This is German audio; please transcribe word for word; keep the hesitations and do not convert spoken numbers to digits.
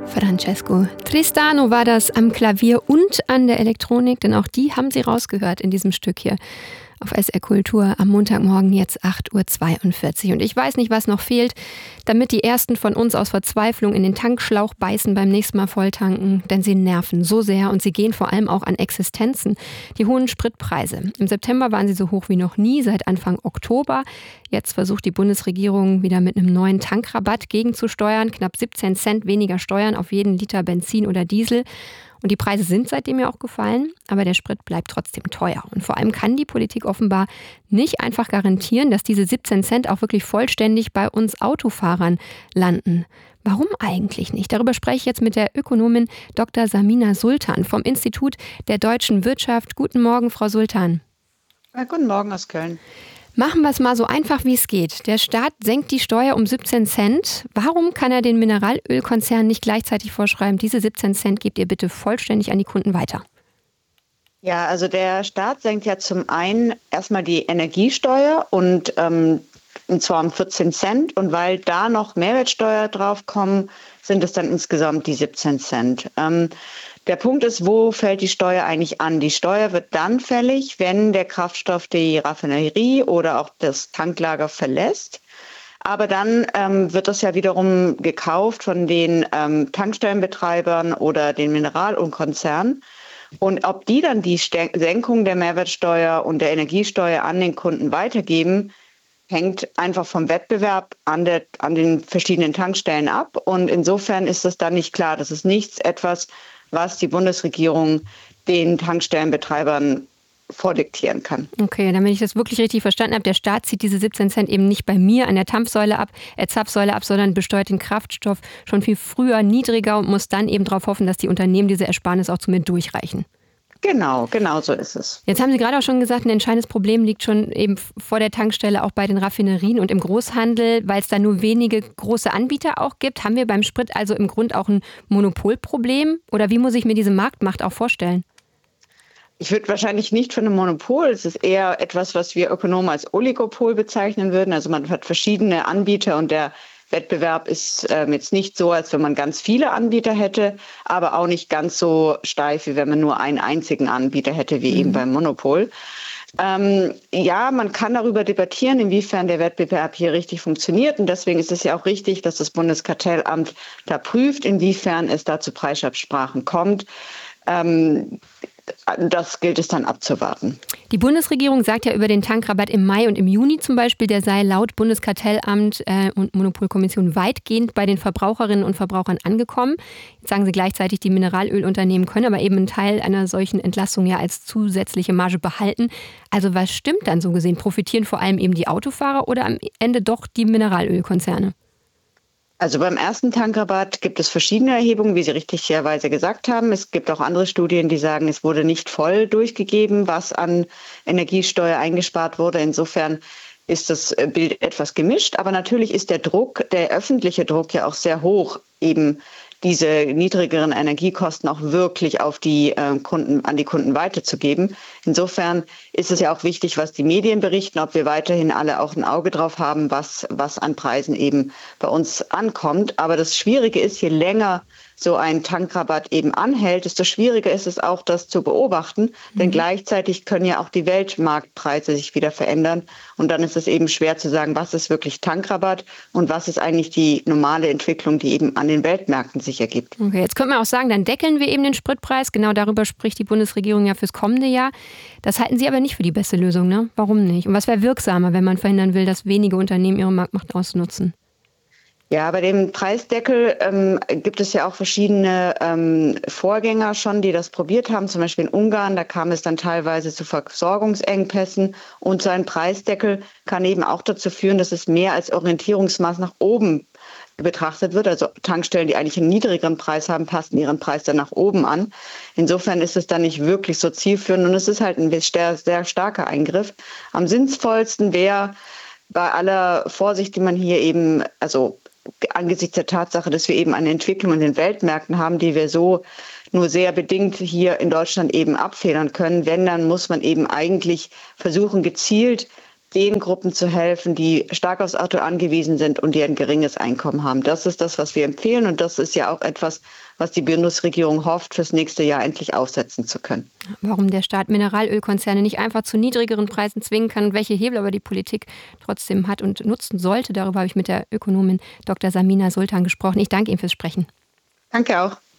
Francesco Tristano war das am Klavier und an der Elektronik, denn auch die haben Sie rausgehört in diesem Stück hier auf S R Kultur am Montagmorgen, jetzt acht Uhr zweiundvierzig. Und ich weiß nicht, was noch fehlt, damit die Ersten von uns aus Verzweiflung in den Tankschlauch beißen beim nächsten Mal volltanken, denn sie nerven so sehr und sie gehen vor allem auch an Existenzen. Die hohen Spritpreise. Im September waren sie so hoch wie noch nie, seit Anfang Oktober. Jetzt versucht die Bundesregierung wieder mit einem neuen Tankrabatt gegenzusteuern. Knapp siebzehn Cent weniger Steuern auf jeden Liter Benzin oder Diesel. Und die Preise sind seitdem ja auch gefallen, aber der Sprit bleibt trotzdem teuer. Und vor allem kann die Politik offenbar nicht einfach garantieren, dass diese siebzehn Cent auch wirklich vollständig bei uns Autofahrern landen. Warum eigentlich nicht? Darüber spreche ich jetzt mit der Ökonomin Doktor Samina Sultan vom Institut der deutschen Wirtschaft. Guten Morgen, Frau Sultan. Ja, guten Morgen aus Köln. Machen wir es mal so einfach, wie es geht. Der Staat senkt die Steuer um siebzehn Cent. Warum kann er den Mineralölkonzernen nicht gleichzeitig vorschreiben, diese siebzehn Cent gebt ihr bitte vollständig an die Kunden weiter? Ja, also der Staat senkt ja zum einen erstmal die Energiesteuer und, ähm, und zwar um vierzehn Cent. Und weil da noch Mehrwertsteuer draufkommen, sind es dann insgesamt die siebzehn Cent. Ähm, Der Punkt ist, wo fällt die Steuer eigentlich an? Die Steuer wird dann fällig, wenn der Kraftstoff die Raffinerie oder auch das Tanklager verlässt. Aber dann ähm, wird das ja wiederum gekauft von den ähm, Tankstellenbetreibern oder den Mineralölkonzernen. Und ob die dann die Senkung der Mehrwertsteuer und der Energiesteuer an den Kunden weitergeben, hängt einfach vom Wettbewerb an, der, an den verschiedenen Tankstellen ab. Und insofern ist das dann nicht klar. Das ist nichts etwas, was die Bundesregierung den Tankstellenbetreibern vordiktieren kann. Okay, damit ich das wirklich richtig verstanden habe, der Staat zieht diese siebzehn Cent eben nicht bei mir an der Zapfsäule ab, äh, Zapfsäule ab, sondern besteuert den Kraftstoff schon viel früher niedriger und muss dann eben darauf hoffen, dass die Unternehmen diese Ersparnis auch zu mir durchreichen. Genau, genau so ist es. Jetzt haben Sie gerade auch schon gesagt, ein entscheidendes Problem liegt schon eben vor der Tankstelle, auch bei den Raffinerien und im Großhandel, weil es da nur wenige große Anbieter auch gibt. Haben wir beim Sprit also im Grunde auch ein Monopolproblem? Oder wie muss ich mir diese Marktmacht auch vorstellen? Ich würde wahrscheinlich nicht von einem Monopol, es ist eher etwas, was wir Ökonomen als Oligopol bezeichnen würden. Also man hat verschiedene Anbieter und der Wettbewerb ist ähm, jetzt nicht so, als wenn man ganz viele Anbieter hätte, aber auch nicht ganz so steif, wie wenn man nur einen einzigen Anbieter hätte, wie mhm. eben beim Monopol. Ähm, ja, man kann darüber debattieren, inwiefern der Wettbewerb hier richtig funktioniert. Und deswegen ist es ja auch richtig, dass das Bundeskartellamt da prüft, inwiefern es da zu Preisabsprachen kommt. Ähm, Das gilt es dann abzuwarten. Die Bundesregierung sagt ja über den Tankrabatt im Mai und im Juni zum Beispiel, der sei laut Bundeskartellamt äh, und Monopolkommission weitgehend bei den Verbraucherinnen und Verbrauchern angekommen. Jetzt sagen sie gleichzeitig, die Mineralölunternehmen können aber eben einen Teil einer solchen Entlastung ja als zusätzliche Marge behalten. Also was stimmt dann so gesehen? Profitieren vor allem eben die Autofahrer oder am Ende doch die Mineralölkonzerne? Also beim ersten Tankrabatt gibt es verschiedene Erhebungen, wie Sie richtigerweise gesagt haben. Es gibt auch andere Studien, die sagen, es wurde nicht voll durchgegeben, was an Energiesteuer eingespart wurde. Insofern ist das Bild etwas gemischt. Aber natürlich ist der Druck, der öffentliche Druck ja auch sehr hoch, eben diese niedrigeren Energiekosten auch wirklich auf die äh, Kunden, an die Kunden weiterzugeben. Insofern ist es ja auch wichtig, was die Medien berichten, ob wir weiterhin alle auch ein Auge drauf haben, was, was an Preisen eben bei uns ankommt. Aber das Schwierige ist, je länger so ein Tankrabatt eben anhält, desto schwieriger ist es auch, das zu beobachten. Mhm. Denn gleichzeitig können ja auch die Weltmarktpreise sich wieder verändern. Und dann ist es eben schwer zu sagen, was ist wirklich Tankrabatt und was ist eigentlich die normale Entwicklung, die eben an den Weltmärkten sich ergibt. Okay, jetzt könnte man auch sagen, dann deckeln wir eben den Spritpreis. Genau darüber spricht die Bundesregierung ja fürs kommende Jahr. Das halten Sie aber nicht für die beste Lösung, ne? Warum nicht? Und was wäre wirksamer, wenn man verhindern will, dass wenige Unternehmen ihre Marktmacht ausnutzen? Ja, bei dem Preisdeckel ähm, gibt es ja auch verschiedene ähm, Vorgänger schon, die das probiert haben. Zum Beispiel in Ungarn, da kam es dann teilweise zu Versorgungsengpässen. Und so ein Preisdeckel kann eben auch dazu führen, dass es mehr als Orientierungsmaß nach oben betrachtet wird. Also Tankstellen, die eigentlich einen niedrigeren Preis haben, passen ihren Preis dann nach oben an. Insofern ist es dann nicht wirklich so zielführend und es ist halt ein sehr, sehr starker Eingriff. Am sinnvollsten wäre bei aller Vorsicht, die man hier eben, also angesichts der Tatsache, dass wir eben eine Entwicklung in den Weltmärkten haben, die wir so nur sehr bedingt hier in Deutschland eben abfedern können. Wenn, dann muss man eben eigentlich versuchen, gezielt den Gruppen zu helfen, die stark aufs Auto angewiesen sind und die ein geringes Einkommen haben. Das ist das, was wir empfehlen. Und das ist ja auch etwas, was die Bundesregierung hofft, fürs nächste Jahr endlich aufsetzen zu können. Warum der Staat Mineralölkonzerne nicht einfach zu niedrigeren Preisen zwingen kann und welche Hebel aber die Politik trotzdem hat und nutzen sollte, darüber habe ich mit der Ökonomin Doktor Samina Sultan gesprochen. Ich danke Ihnen fürs Sprechen. Danke auch.